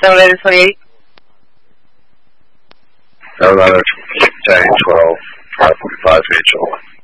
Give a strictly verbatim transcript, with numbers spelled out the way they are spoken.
seven eleven twenty-eight. seven eleven, ten twelve, five forty-five, H O.